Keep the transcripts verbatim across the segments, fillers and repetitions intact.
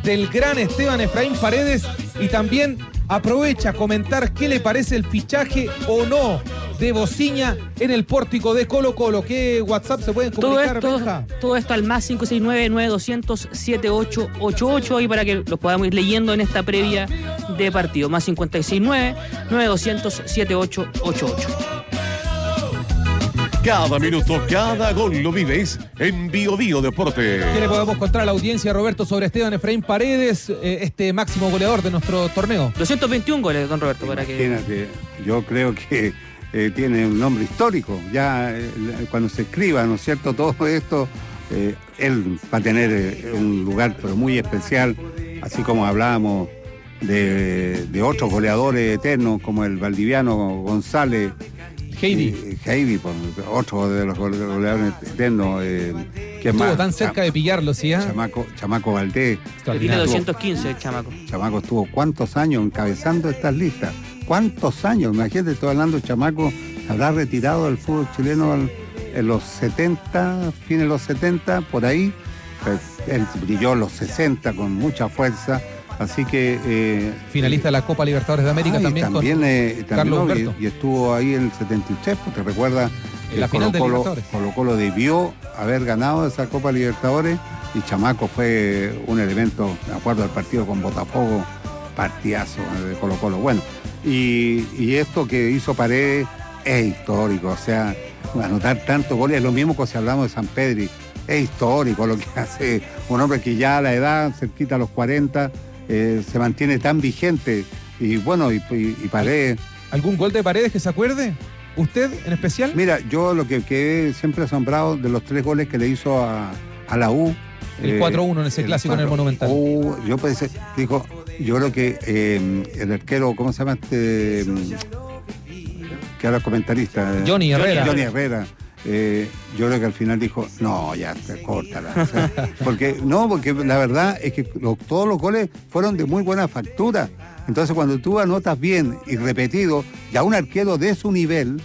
del gran Esteban Efraín Paredes, y también aprovecha a comentar qué le parece el fichaje o no de Bociña en el pórtico de Colo Colo. ¿Qué WhatsApp se pueden comunicar, todo Benja? esto, todo esto al más cinco seis nueve, nueve dos cero cero, siete ocho ocho ocho, ahí para que lo podamos ir leyendo en esta previa de partido. Más cinco seis nueve, nueve dos cero cero, siete ocho ocho ocho. Cada minuto, cada gol lo vives en Bio Bio Deporte. ¿Qué le podemos contar a la audiencia, Roberto, sobre Esteban Efraín Paredes, eh, este máximo goleador de nuestro torneo? doscientos veintiún goles, don Roberto, para que... Imagínate, yo creo que eh, tiene un nombre histórico. Ya eh, cuando se escriba, ¿no es cierto?, todo esto, eh, él va a tener eh, un lugar pero muy especial, así como hablábamos de, de otros goleadores eternos como el valdiviano González. Heidi. Eh, Heidi, por, otro de los goleadores eternos. Eh, que Estuvo más, tan cerca de pillarlo, ¿sí? ¿eh? Chamaco, Chamaco Valdés. Que tiene doscientos quince el chamaco. Chamaco estuvo cuántos años encabezando estas listas. ¿Cuántos años? Imagínate, estoy hablando, Chamaco habrá retirado del fútbol chileno al, en los setenta, fines de los setenta, por ahí. Pues, él brilló en los sesenta con mucha fuerza. Así que... Eh, finalista de la Copa Libertadores de América, ah, también, también, con eh, Carlos también, Humberto. y, y estuvo ahí en el setenta y tres, porque recuerda en la que final Colo de Colo, Libertadores. Colo Colo debió haber ganado esa Copa Libertadores, y Chamaco fue un elemento, de acuerdo al partido con Botafogo, partidazo de Colo Colo. Bueno, y, y esto que hizo Paredes es histórico, o sea, anotar tantos goles es lo mismo que si hablamos de San Pedri, es histórico lo que hace un hombre que ya a la edad, cerquita a los cuarenta, Eh, se mantiene tan vigente. Y bueno, y, y, y Paredes. ¿Algún gol de Paredes que se acuerde? ¿Usted en especial? Mira, yo lo que quedé siempre asombrado de los tres goles que le hizo a, a la U. El eh, cuatro uno en ese el clásico cuatro, en el Monumental. Uh, yo pensé, dijo, yo creo que eh, el arquero, ¿cómo se llama este? Que era comentarista. Johnny Herrera. Johnny Herrera. Eh, yo creo que al final dijo, no, ya, córtala. O sea, porque, no, porque la verdad es que lo, todos los goles fueron de muy buena factura. Entonces, cuando tú anotas bien y repetido, ya un arquero de su nivel,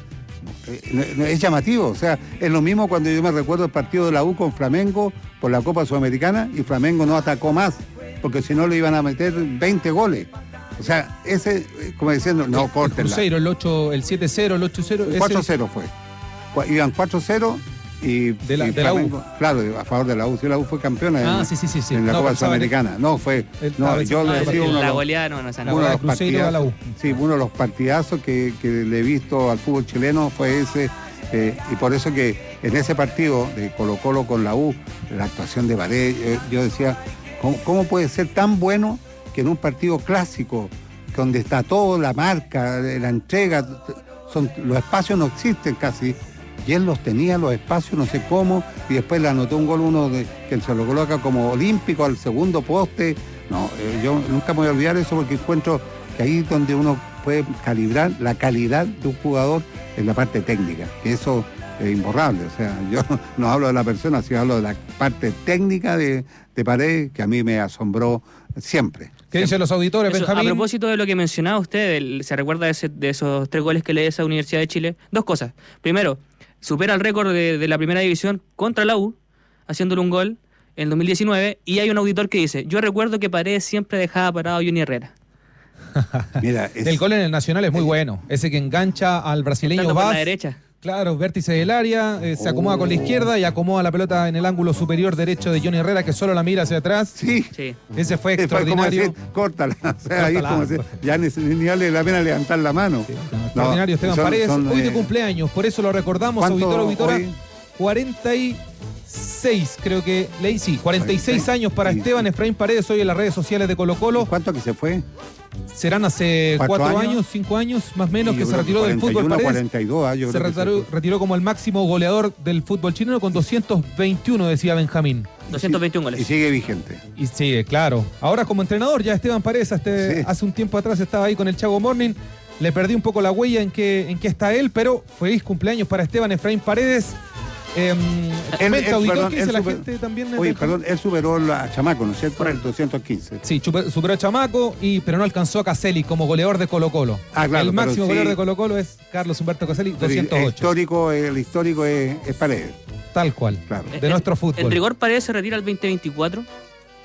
eh, es llamativo. O sea, es lo mismo cuando yo me recuerdo el partido de la U con Flamengo por la Copa Sudamericana, y Flamengo no atacó más, porque si no le iban a meter veinte goles. O sea, ese, como diciendo, no, córtenla. El Cruzeiro, el, ocho, el siete cero, el ocho cero. cuatro cero fue. Iban cuatro cero y de la, y de la U. Claro, a favor de la U. Sí, la U fue campeona ah, en, sí, sí, sí, sí. en la no, Copa Sudamericana. No, fue. El, no, no, yo no, le he sido uno, la goleada no, no, no, uno de los Cruzeiro a la U. Sí, uno de los partidazos que, que le he visto al fútbol chileno fue ese. Eh, y por eso que en ese partido de Colo Colo con la U, la actuación de Paredes, yo, yo decía, ¿cómo, ¿cómo puede ser tan bueno que en un partido clásico, donde está todo, la marca, la entrega, son, los espacios no existen casi, y él los tenía, los espacios, no sé cómo, y después le anotó un gol uno de, que se lo coloca como olímpico al segundo poste? No, eh, yo nunca me voy a olvidar eso, porque encuentro que ahí es donde uno puede calibrar la calidad de un jugador en la parte técnica, que eso es imborrable. O sea, yo no hablo de la persona, sino hablo de la parte técnica de, de Paredes, que a mí me asombró siempre. ¿Qué dicen los auditores, Eso, Benjamín? a propósito de lo que mencionaba usted, el, se recuerda de, ese, de esos tres goles que le dio esa Universidad de Chile. Dos cosas. Primero, supera el récord de, de la primera división contra la U, haciéndole un gol en el dos mil diecinueve, y hay un auditor que dice, yo recuerdo que Paredes siempre dejaba parado a Johnny Herrera. Mira, es, el gol en el Nacional es muy bueno. Ese que engancha al brasileño por Vaz. la derecha. Claro, vértice del área, eh, se acomoda con la izquierda y acomoda la pelota en el ángulo superior derecho de Johnny Herrera, que solo la mira hacia atrás. Sí. Sí. Ese fue fue como extraordinario. decir, córtala. O sea, ahí es Córtala, como decir, ya ni, ni vale la pena levantar la mano. Sí, extraordinario, Esteban son, Paredes, son, hoy eh, de cumpleaños, por eso lo recordamos, auditor, auditora. Hoy? cuarenta y seis, creo que leí, sí, cuarenta y seis años para Sí, Esteban sí. Efraín Paredes, hoy en las redes sociales de Colo Colo. ¿Cuánto que se fue? Serán hace ¿Cuatro cuatro años? años, cinco años, más o menos, Sí, que yo se creo retiró del fútbol. cuarenta y uno, Paredes cuarenta y dos, ah, yo se creo que retiró, fue. retiró como el máximo goleador del fútbol chileno con doscientos veintiuno, decía Benjamín. doscientos veintiún Y goles. sigue vigente. Y sigue, claro. Ahora como entrenador, ya Esteban Paredes, este, Sí. hace un tiempo atrás estaba ahí con el Chago Morning. Le perdí un poco la huella en que, en que está él, pero feliz cumpleaños para Esteban Efraín Paredes. Eh, comenta, él, auditor, perdón, ¿qué dice él la super- gente también? Oye, Benjamín? perdón, él superó a Chamaco, ¿no es cierto? El doscientos quince. Sí, chupe- superó a Chamaco, y, pero no alcanzó a Caselli como goleador de Colo Colo. Ah, claro, el máximo pero sí. goleador de Colo Colo es Carlos Humberto Caselli, Pero doscientos El ocho. histórico, el histórico es, es Paredes. Tal cual. Claro. De nuestro fútbol. ¿En rigor Paredes se retira el veinte veinticuatro?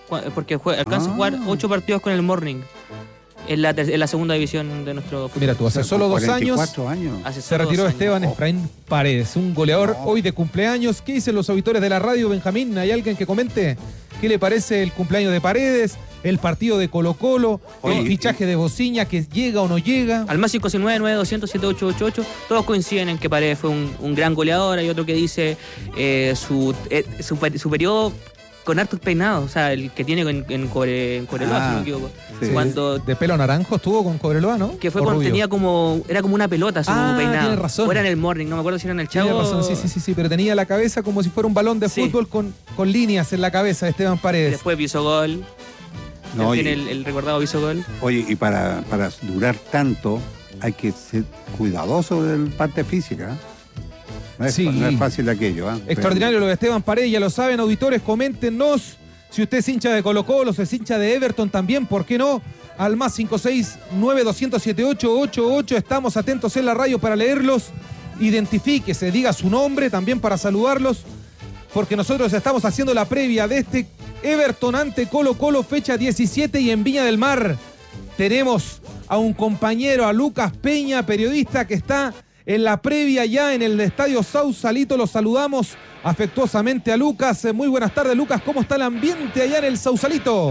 porque juega, alcanza Ah. a jugar ocho partidos con el Morning en la, ter- en la segunda división de nuestro fútbol. Mira tú, hace solo dos años cuarenta y cuatro años. Hace se solo retiró dos años. Esteban Efraín Paredes, un goleador No. hoy de cumpleaños. ¿Qué dicen los auditores de la radio, Benjamín? ¿Hay alguien que comente qué le parece el cumpleaños de Paredes, el partido de Colo Colo, Oye, el fichaje de Bociña, que llega o no llega? Al más cinco nueve nueve doscientos siete ocho ocho ocho, todos coinciden en que Paredes fue un, un gran goleador. Hay otro que dice eh, su, eh, su, per- su periodo con hartos peinados, o sea, el que tiene en, en, Core, en Coreloa, Ah, si no me equivoco. sí. Cuando, De pelo naranjo estuvo con Cobreloa, ¿no? que fue ¿O cuando rubio? tenía como, era como una pelota su Ah, peinado. tienes razón. O era en el Morning, no me acuerdo si era en el Chavo. Tiene razón, sí, sí, sí, sí, pero tenía la cabeza como si fuera un balón de Sí. fútbol con, con líneas en la cabeza de Esteban Paredes. Después hizo gol. No, También oye, el, el recordado hizo gol. oye, y para, para durar tanto hay que ser cuidadoso de la parte física. ¿eh? No es, Sí. no es fácil aquello. ¿eh? Extraordinario lo de Esteban Paredes, ya lo saben, auditores, coméntenos si usted es hincha de Colo Colo, si es hincha de Everton también, ¿por qué no? Al más cinco seis nueve doscientos siete ocho ocho ocho, estamos atentos en la radio para leerlos. Identifíquese, diga su nombre también para saludarlos, porque nosotros estamos haciendo la previa de este Everton ante Colo Colo, fecha diecisiete, y en Viña del Mar tenemos a un compañero, a Lucas Peña, periodista que está en la previa ya en el Estadio Sausalito. Los saludamos afectuosamente a Lucas. Eh, Muy buenas tardes, Lucas. ¿Cómo está el ambiente allá en el Sausalito?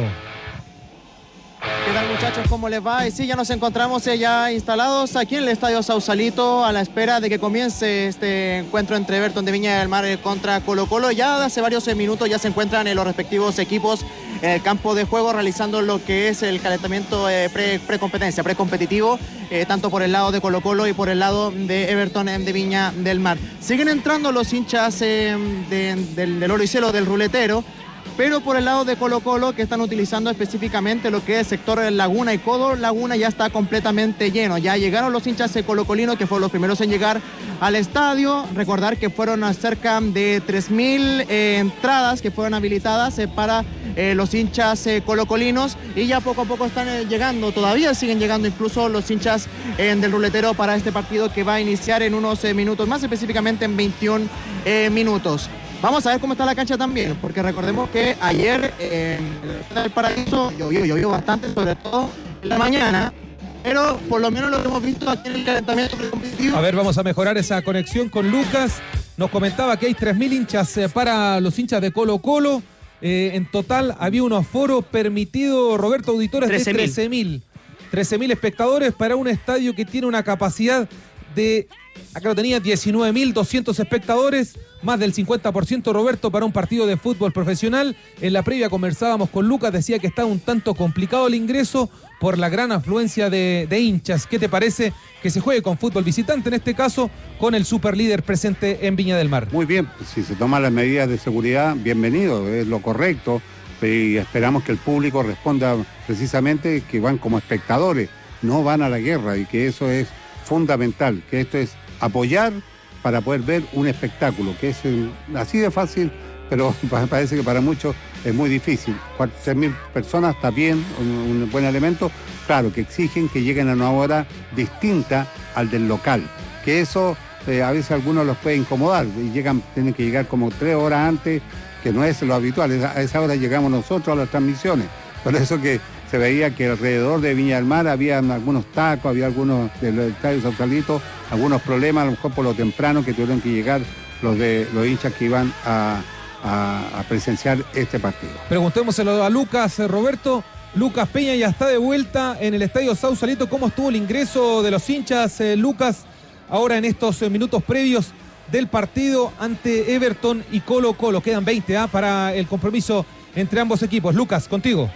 ¿Qué tal, muchachos? ¿Cómo les va? Y sí, ya nos encontramos eh, ya instalados aquí en el Estadio Sausalito a la espera de que comience este encuentro entre Everton de Viña del Mar eh, contra Colo Colo. Ya hace varios eh, minutos ya se encuentran en los respectivos equipos en el campo de juego realizando lo que es el calentamiento eh, pre, pre-competencia, pre-competitivo, eh, tanto por el lado de Colo Colo y por el lado de Everton eh, de Viña del Mar. Siguen entrando los hinchas eh, de, del, del oro y cielo del ruletero, pero por el lado de Colo Colo, que están utilizando específicamente lo que es el sector Laguna y Codo, Laguna ya está completamente lleno. Ya llegaron los hinchas colocolinos, que fueron los primeros en llegar al estadio. Recordar que fueron cerca de tres mil eh, entradas que fueron habilitadas eh, para eh, los hinchas eh, colocolinos, y ya poco a poco están eh, llegando, todavía siguen llegando incluso los hinchas eh, del ruletero para este partido que va a iniciar en unos eh, minutos, más específicamente en veintiún eh, minutos. Vamos a ver cómo está la cancha también, porque recordemos que ayer eh, en el Paraíso llovió, llovió bastante, sobre todo en la mañana, pero por lo menos lo que hemos visto aquí en el calentamiento precompetitivo. A ver, vamos a mejorar esa conexión con Lucas. Nos comentaba que hay tres mil hinchas eh, para los hinchas de Colo Colo. Eh, en total había un aforo permitido, Roberto, auditores, de trece mil. trece mil espectadores para un estadio que tiene una capacidad de, acá lo tenía, diecinueve mil doscientos espectadores, más del cincuenta por ciento, Roberto, para un partido de fútbol profesional. En la previa conversábamos con Lucas, decía que está un tanto complicado el ingreso por la gran afluencia de, de hinchas. ¿Qué te parece que se juegue con fútbol visitante, en este caso con el superlíder presente en Viña del Mar? Muy bien, si se toman las medidas de seguridad, bienvenido, es lo correcto, y esperamos que el público responda precisamente que van como espectadores, no van a la guerra, y que eso es fundamental, que esto es apoyar para poder ver un espectáculo, que es eh, así de fácil, pero parece que para muchos es muy difícil. tres mil personas está bien, un, un buen elemento, claro, que exigen que lleguen a una hora distinta al del local, que eso eh, a veces a algunos los puede incomodar, y llegan, tienen que llegar como tres horas antes, que no es lo habitual, a esa hora llegamos nosotros a las transmisiones, por eso que se veía que alrededor de Viña del Mar había algunos tacos, había algunos del Estadio Sausalito, algunos problemas, a lo mejor por lo temprano que tuvieron que llegar los de los hinchas que iban a, a, a presenciar este partido. Preguntémoselo a Lucas, eh, Roberto. Lucas Peña ya está de vuelta en el Estadio Sausalito. ¿Cómo estuvo el ingreso de los hinchas, eh, Lucas, ahora en estos eh, minutos previos del partido ante Everton y Colo Colo? Quedan veinte ¿ah? para el compromiso entre ambos equipos. Lucas, contigo.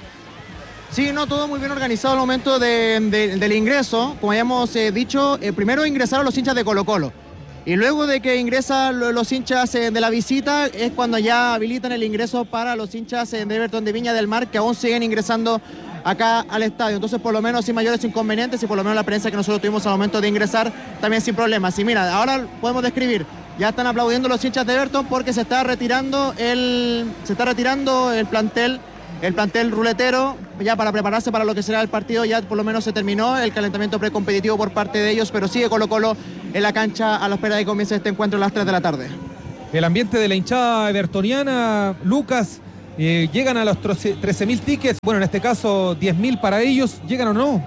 Sí, no, todo muy bien organizado al momento de, de, del ingreso. Como habíamos eh, dicho, eh, primero ingresaron los hinchas de Colo Colo. Y luego de que ingresan los hinchas eh, de la visita, es cuando ya habilitan el ingreso para los hinchas eh, de Everton de Viña del Mar, que aún siguen ingresando acá al estadio. Entonces, por lo menos sin mayores inconvenientes, y por lo menos la prensa que nosotros tuvimos al momento de ingresar también sin problemas. Y mira, ahora podemos describir, ya están aplaudiendo los hinchas de Everton porque se está retirando el, se está retirando el plantel El plantel ruletero, ya para prepararse para lo que será el partido. Ya por lo menos se terminó el calentamiento precompetitivo por parte de ellos, pero sigue Colo Colo en la cancha a la espera de que comience este encuentro a las tres de la tarde. El ambiente de la hinchada evertoniana, Lucas, Eh, ¿Llegan a los trece mil tickets? Bueno, en este caso diez mil para ellos. ¿Llegan o no?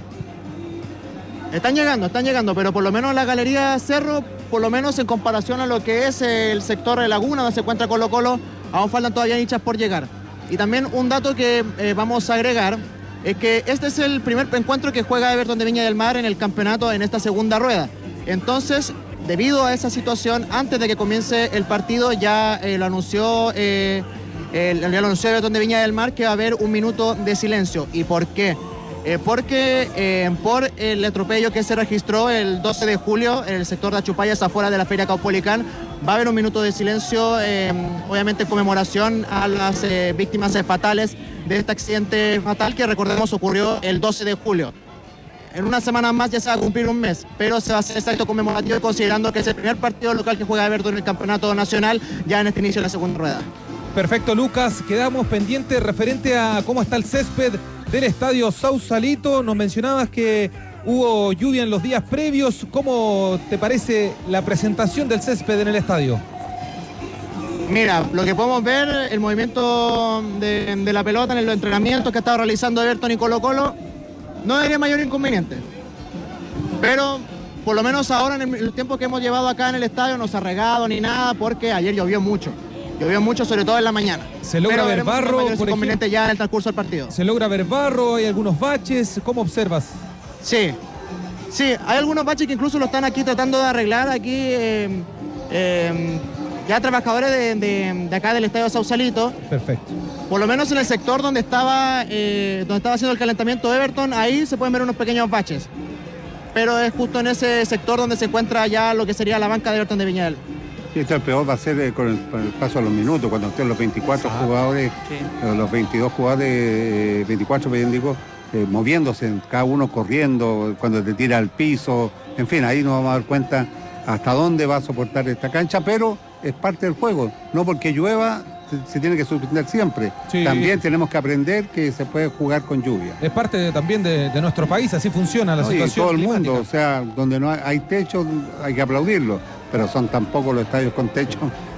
Están llegando, están llegando, pero por lo menos la Galería Cerro, por lo menos en comparación a lo que es el sector de Laguna, donde se encuentra Colo Colo, aún faltan todavía hinchas por llegar. Y también un dato que eh, vamos a agregar es que este es el primer encuentro que juega Everton de Viña del Mar en el campeonato en esta segunda rueda. Entonces, debido a esa situación, antes de que comience el partido, ya eh, lo anunció eh, el, ya lo anunció Everton de Viña del Mar que va a haber un minuto de silencio. ¿Y por qué? Eh, porque eh, por el atropello que se registró el doce de julio en el sector de Achupayas, afuera de la Feria Caupolicán, va a haber un minuto de silencio, eh, obviamente en conmemoración a las eh, víctimas eh, fatales de este accidente fatal que, recordemos, ocurrió el doce de julio. En una semana más ya se va a cumplir un mes, pero se va a hacer este acto conmemorativo considerando que es el primer partido local que juega Everton en el campeonato nacional ya en este inicio de la segunda rueda. Perfecto, Lucas. Quedamos pendientes referente a cómo está el césped del estadio Sausalito. Nos mencionabas que hubo lluvia en los días previos. ¿Cómo te parece la presentación del césped en el estadio? Mira, lo que podemos ver, el movimiento de, de la pelota en los entrenamientos que ha estado realizando Everton y Colo Colo, no debería mayor inconveniente. Pero por lo menos ahora, en el, el tiempo que hemos llevado acá en el estadio, no se ha regado ni nada, porque ayer llovió mucho. Llovió mucho, sobre todo en la mañana. Se logra Pero ver barro, por ejemplo, ya en el transcurso del partido. Se logra ver barro, hay algunos baches. ¿Cómo observas? Sí, sí, hay algunos baches que incluso lo están aquí tratando de arreglar. Aquí eh, eh, ya trabajadores de, de, de acá del estadio Sausalito. Perfecto. Por lo menos en el sector donde estaba, eh, donde estaba haciendo el calentamiento de Everton, ahí se pueden ver unos pequeños baches. Pero es justo en ese sector donde se encuentra ya lo que sería la banca de Everton de Viña del Mar. Y esto el peor va a ser eh, con, el, con el paso de los minutos, cuando estén los veinticuatro ah, jugadores, sí. eh, los veintidós jugadores, eh, veinticuatro, bien digo, eh, moviéndose, cada uno corriendo, cuando te tira al piso, en fin, ahí nos vamos a dar cuenta hasta dónde va a soportar esta cancha, pero es parte del juego, no porque llueva se, se tiene que suspender siempre, sí. También tenemos que aprender que se puede jugar con lluvia. Es parte de, también de, de nuestro país, así funciona la no, situación y todo el climática. mundo, o sea, donde no hay, hay techo hay que aplaudirlo. Pero son tan pocos los estadios con techo.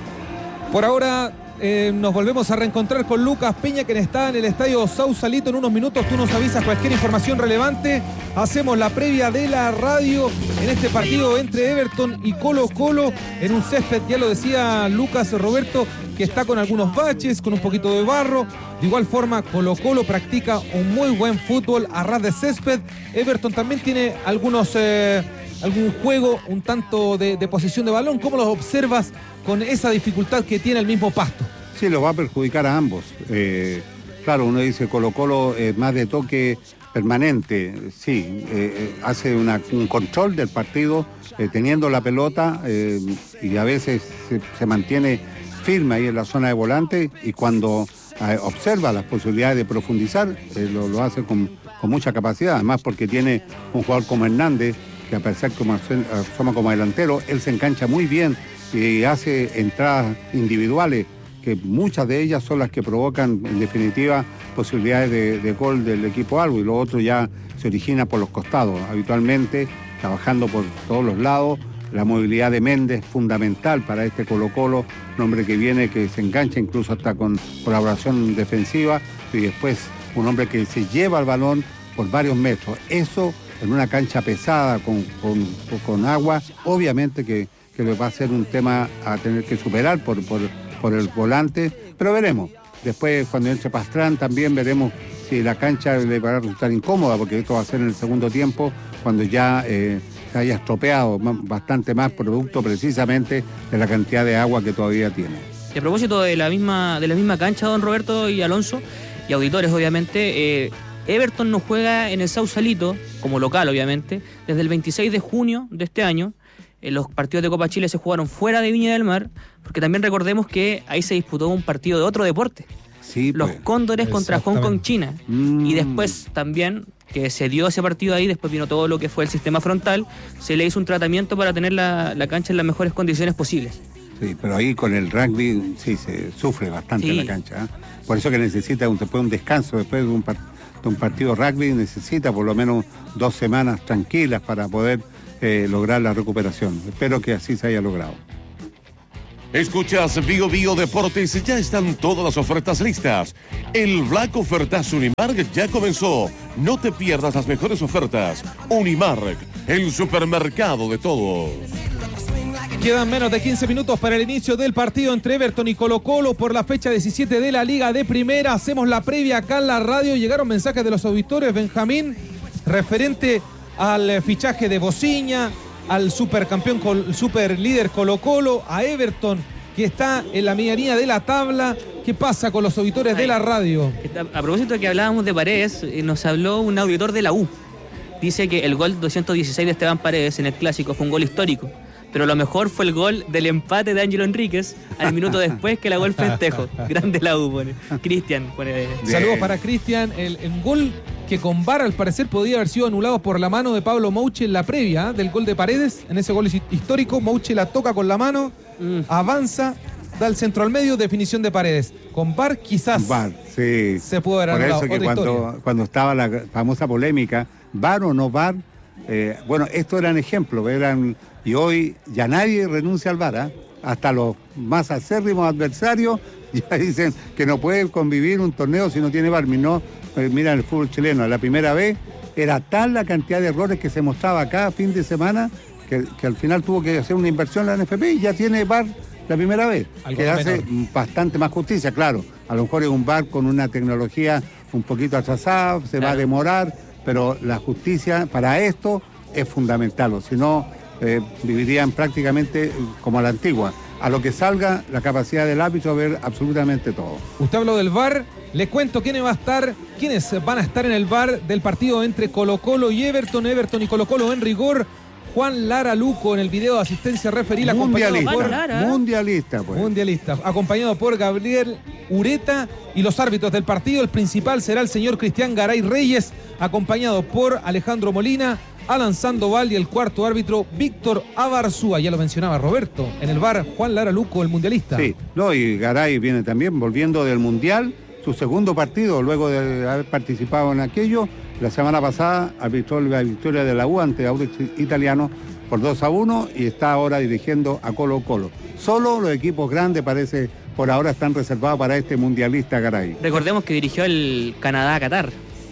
Por ahora eh, nos volvemos a reencontrar con Lucas Peña, quien está en el estadio Sausalito. En unos minutos tú nos avisas cualquier información relevante. Hacemos la previa de la radio en este partido entre Everton y Colo Colo en un césped, ya lo decía Lucas Roberto, que está con algunos baches, con un poquito de barro. De igual forma, Colo Colo practica un muy buen fútbol a ras de césped. Everton también tiene algunos... Eh, algún juego, un tanto de, de posesión de balón. ¿Cómo los observas con esa dificultad que tiene el mismo pasto? Sí, lo va a perjudicar a ambos. Eh, claro, uno dice Colo Colo es más de toque permanente, sí, eh, hace una, un control del partido eh, teniendo la pelota eh, y a veces se, se mantiene firme ahí en la zona de volante y cuando eh, observa las posibilidades de profundizar eh, lo, lo hace con, con mucha capacidad, además porque tiene un jugador como Hernández que a pesar que asoma como delantero, él se engancha muy bien y hace entradas individuales, que muchas de ellas son las que provocan, en definitiva, posibilidades de, de gol del equipo albo, y lo otro ya se origina por los costados, habitualmente trabajando por todos los lados. La movilidad de Méndez, fundamental para este Colo Colo, un hombre que viene, que se engancha incluso hasta con colaboración defensiva, y después un hombre que se lleva el balón por varios metros. Eso en una cancha pesada, con, con, con agua, obviamente que, que va a ser un tema a tener que superar por, por, por el volante, pero veremos. Después, cuando entre Pastrán, también veremos si la cancha le va a resultar incómoda, porque esto va a ser en el segundo tiempo, cuando ya eh, se haya estropeado bastante más producto precisamente de la cantidad de agua que todavía tiene. Y a propósito de la misma, de la misma cancha, don Roberto y Alonso, y auditores, obviamente, eh, Everton no juega en el Sausalito, como local obviamente, desde el veintiséis de junio de este año. Eh, los partidos de Copa Chile se jugaron fuera de Viña del Mar, porque también recordemos que ahí se disputó un partido de otro deporte. Sí, los pues, Cóndores contra Hong Kong, China. Mm. Y después también, que se dio ese partido ahí, después vino todo lo que fue el sistema frontal, se le hizo un tratamiento para tener la, la cancha en las mejores condiciones posibles. Sí, pero ahí con el rugby sí se sufre bastante, sí, la cancha, ¿eh? Por eso que necesita un, después un descanso, después de un partido. Un partido rugby necesita por lo menos dos semanas tranquilas para poder eh, lograr la recuperación. Espero que así se haya logrado. Escuchas Bio Bio Deportes, ya están todas las ofertas listas. El Black Ofertas Unimark ya comenzó. No te pierdas las mejores ofertas. Unimark, el supermercado de todos. Quedan menos de quince minutos para el inicio del partido entre Everton y Colo-Colo por la fecha diecisiete de la Liga de Primera. Hacemos la previa acá en la radio. Llegaron mensajes de los auditores, Benjamín, referente al fichaje de Bociña, al supercampeón, super líder Colo-Colo, a Everton, que está en la medianía de la tabla. ¿Qué pasa con los auditores Ay, de la radio? A propósito de que hablábamos de Paredes, nos habló un auditor de la U. Dice que el gol doscientos dieciséis de Esteban Paredes en el Clásico fue un gol histórico, pero lo mejor fue el gol del empate de Ángelo Enríquez al minuto después que la gol festejo. Grande la U, pone. Cristian pone. Saludos para Cristian. El, el gol que con V A R al parecer podía haber sido anulado por la mano de Pablo Mouche en la previa ¿eh? del gol de Paredes. En ese gol histórico, Mouche la toca con la mano, mm. avanza, da el centro al medio, definición de Paredes. Con V A R quizás V A R, sí. se pudo haber anulado. Por eso que cuando, cuando estaba la famosa polémica, V A R o no V A R, eh, bueno, estos eran ejemplos, eran, y hoy ya nadie renuncia al V A R, ¿eh? Hasta los más acérrimos adversarios ya dicen que no puede convivir un torneo si no tiene V A R. No, eh, mira el fútbol chileno, la primera vez era tal la cantidad de errores que se mostraba cada fin de semana que, que al final tuvo que hacer una inversión la N F P y ya tiene V A R la primera vez, Algo que hace menor. bastante más justicia. Claro, a lo mejor es un V A R con una tecnología un poquito atrasada, se claro. va a demorar, pero la justicia para esto es fundamental, o si no, eh, vivirían prácticamente como a la antigua. A lo que salga, la capacidad del árbitro a ver absolutamente todo. Usted habló del V A R, le cuento quiénes va a estar, quiénes van a estar en el V A R del partido entre Colo-Colo y Everton, Everton y Colo-Colo en rigor. Juan Lara Luco en el video de asistencia referil, mundialista, acompañado por, mundialista, pues. mundialista, acompañado por Gabriel Ureta y los árbitros del partido. El principal será el señor Cristian Garay Reyes, acompañado por Alejandro Molina, Alan Sandoval y el cuarto árbitro Víctor Abarzúa. Ya lo mencionaba Roberto, en el V A R Juan Lara Luco, el mundialista. Sí, no, y Garay viene también volviendo del mundial, su segundo partido luego de haber participado en aquello. La semana pasada arbitró la victoria de la U ante Audax Italiano por dos a uno y está ahora dirigiendo a Colo-Colo. Solo los equipos grandes parece por ahora están reservados para este mundialista Garay. Recordemos que dirigió el Canadá-Qatar.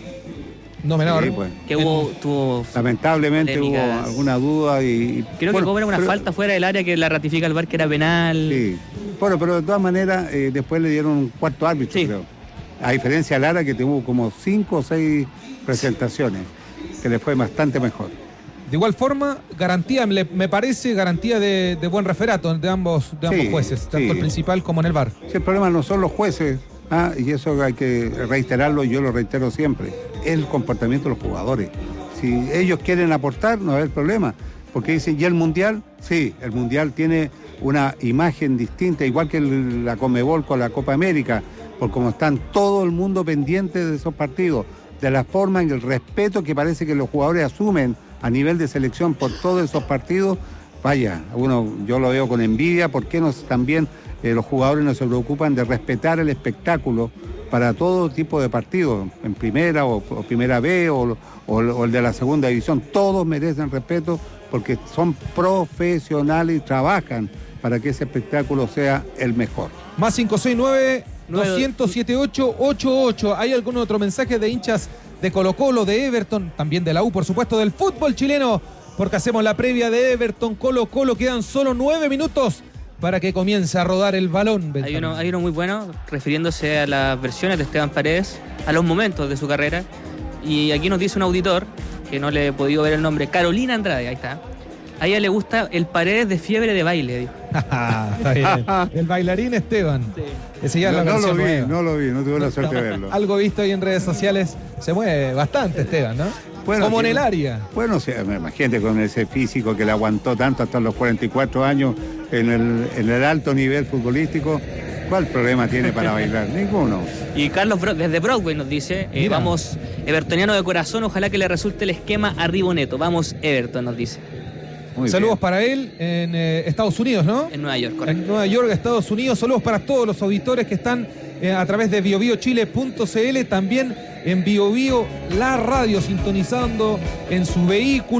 No menor. Sí, pues. Que hubo, tuvo lamentablemente polémicas. Hubo alguna duda y... Creo bueno, que cobra una pero, falta fuera del área que la ratifica el V A R que era penal. Sí, bueno, pero de todas maneras eh, después le dieron un cuarto árbitro, sí. creo. A diferencia de Lara, que tuvo como cinco o seis presentaciones, que le fue bastante mejor. De igual forma, garantía, me, me parece, garantía de, de buen referato de ambos, de ambos sí, jueces, tanto sí. el principal como en el V A R. Sí, el problema no son los jueces, ah, y eso hay que reiterarlo, yo lo reitero siempre, es el comportamiento de los jugadores. Si ellos quieren aportar, no va a haber problema, porque dicen, ¿y el Mundial? Sí, el Mundial tiene una imagen distinta, igual que el, la Conmebol con la Copa América, por como están todo el mundo pendiente de esos partidos, de la forma en el respeto que parece que los jugadores asumen a nivel de selección por todos esos partidos. Vaya, uno, yo lo veo con envidia, ¿por qué no, también eh, los jugadores no se preocupan de respetar el espectáculo para todo tipo de partidos, en primera o, o primera B o, o, o el de la segunda división? Todos merecen respeto porque son profesionales y trabajan para que ese espectáculo sea el mejor. Más cinco seis nueve doscientos setenta y ocho ochenta y ocho. ¿Hay algún otro mensaje de hinchas de Colo-Colo, de Everton, también de la U, por supuesto, del fútbol chileno? Porque hacemos la previa de Everton Colo-Colo. Quedan solo nueve minutos para que comience a rodar el balón. Hay uno, hay uno muy bueno, refiriéndose a las versiones de Esteban Paredes, a los momentos de su carrera. Y aquí nos dice un auditor, que no le he podido ver el nombre, Carolina Andrade, ahí está. A ella le gusta el Paredes de fiebre de baile, dijo. Está bien. El bailarín Esteban. Sí. Ese ya no, es la no lo vi, nueva. no lo vi, no tuve la suerte de verlo. Algo visto ahí en redes sociales, se mueve bastante Esteban, ¿no? Bueno, como en el área. Bueno, o sea, imagínate con ese físico que le aguantó tanto hasta los cuarenta y cuatro años en el, en el alto nivel futbolístico. ¿Cuál problema tiene para bailar? Ninguno. Y Carlos Bro- desde Broadway nos dice, eh, vamos, evertoniano de corazón, ojalá que le resulte el esquema a Riboneto. Vamos, Everton, nos dice. Muy Saludos bien. Para él en eh, Estados Unidos, ¿no? En Nueva York, correcto. En Nueva York, Estados Unidos. Saludos para todos los auditores que están eh, a través de bio bio chile punto c l, también en Bio Bio, la radio, sintonizando en su vehículo,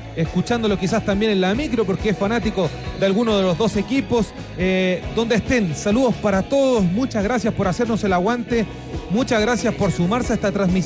escuchándolo quizás también en la micro, porque es fanático de alguno de los dos equipos. Eh, donde estén, saludos para todos, muchas gracias por hacernos el aguante, muchas gracias por sumarse a esta transmisión.